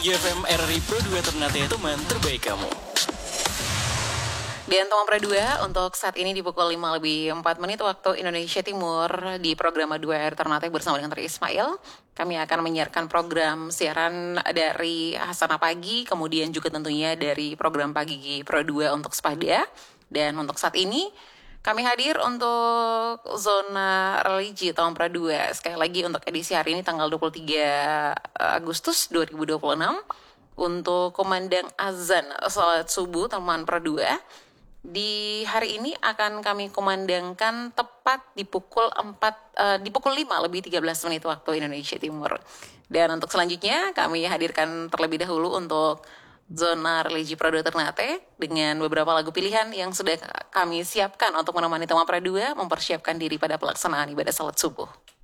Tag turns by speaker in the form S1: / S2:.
S1: 103 FM RRI Pro 2 Ternate teman terbaik kamu.
S2: Dan teman Pro 2 untuk saat ini di pukul 5:04 waktu Indonesia Timur di program 2R Ternate bersama dengan Tri Ismail. Kami akan menyiarkan program siaran dari Hasanah Pagi, kemudian juga tentunya dari program Pagi Pro 2 untuk Sepada. Dan untuk saat ini kami hadir untuk zona religi tahun Pro 2. Sekali lagi untuk edisi hari ini tanggal 23 Agustus 2026 untuk kumandang azan salat subuh teman Pro 2. Di hari ini akan kami kumandangkan tepat di pukul 5:13 waktu Indonesia Timur. Dan untuk selanjutnya kami hadirkan terlebih dahulu untuk zona religi Pro 2 Ternate dengan beberapa lagu pilihan yang sudah kami siapkan untuk menemani teman Pro 2 mempersiapkan diri pada pelaksanaan ibadah salat subuh.